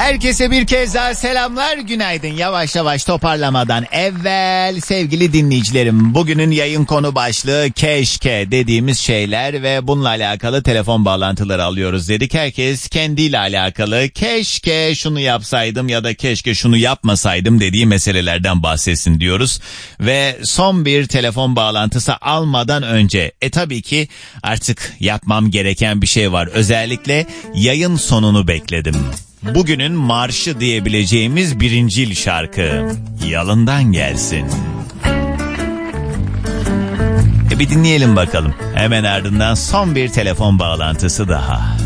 Herkese bir kez daha selamlar, günaydın. Yavaş yavaş toparlamadan evvel sevgili dinleyicilerim, bugünün yayın konu başlığı keşke dediğimiz şeyler ve bununla alakalı telefon bağlantıları alıyoruz dedik. Herkes kendiyle alakalı keşke şunu yapsaydım ya da keşke şunu yapmasaydım dediği meselelerden bahsetsin diyoruz. Ve son bir telefon bağlantısı almadan önce tabii ki artık yapmam gereken bir şey var. Özellikle yayın sonunu bekledim. Bugünün marşı diyebileceğimiz birincil şarkı Yalından Gelsin. Bir dinleyelim bakalım. Hemen ardından son bir telefon bağlantısı daha.